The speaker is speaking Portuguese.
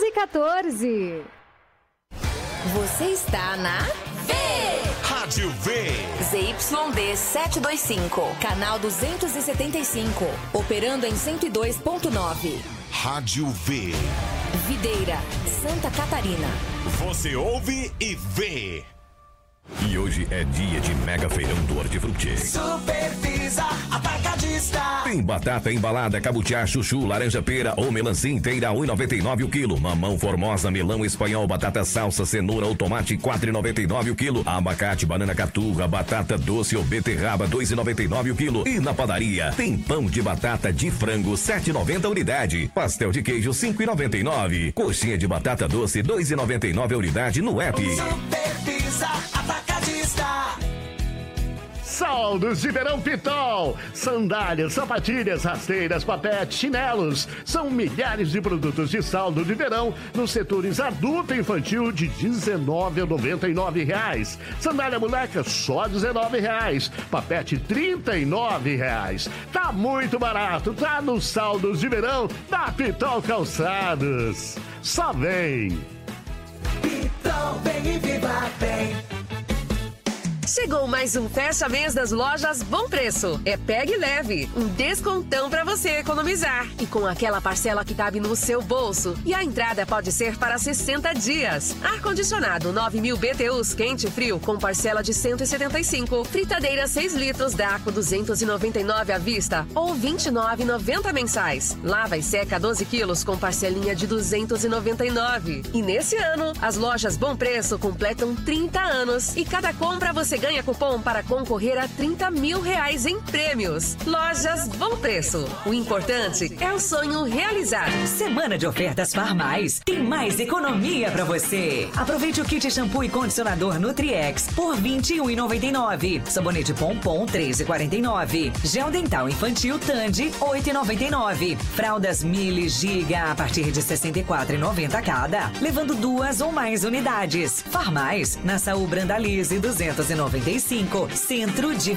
9h14. Você está na Rádio V. ZYD 725, canal 275, operando em 102.9. Rádio V. Videira, Santa Catarina. Você ouve e vê. E hoje é dia de mega feirão do Hortifruti. Supervisa Atacadista. Tem batata embalada, cabutiá, chuchu, laranja pera ou melancia inteira, 1,99 o quilo. Mamão formosa, melão espanhol, batata salsa, cenoura ou tomate, 4,99 o quilo. Abacate, banana caturra, batata doce ou beterraba, 2,99 o quilo. E na padaria, tem pão de batata de frango, 7,90 a unidade. Pastel de queijo, 5,99. Coxinha de batata doce, 2,99 a unidade no app. Supervisa Atacadista. Saldos de verão Pitol. Sandálias, sapatilhas, rasteiras, papete, chinelos. São milhares de produtos de saldo de verão nos setores adulto e infantil de R$19 a R$99. Sandália moleca só R$19. Papete R$39. Tá muito barato, tá nos saldos de verão da Pitol Calçados. Só vem. Pitol, vem e viva bem. Chegou mais um fecha mês das lojas Bom Preço. É Pegue Leve, um descontão pra você economizar. E com aquela parcela que cabe no seu bolso. E a entrada pode ser para 60 dias. Ar-condicionado 9.000 BTUs quente e frio com parcela de 175. Fritadeira 6 litros Daco 299 à vista ou 29,90 mensais. Lava e seca 12 quilos com parcelinha de 299. E nesse ano, as lojas Bom Preço completam 30 anos. E cada compra você ganha cupom para concorrer a R$30 mil em prêmios. Lojas Bom Preço. O importante é o sonho realizado. Semana de ofertas Farmais. Tem mais economia pra você. Aproveite o kit shampoo e condicionador Nutriex por R$21,99. Sabonete Pompom R$13,49. Gel dental infantil Tandy R$8,99. Fraldas Mili Giga a partir de R$64,90 cada, levando 2 ou mais unidades. Farmais, na Saúl Brandalize 295, Centro de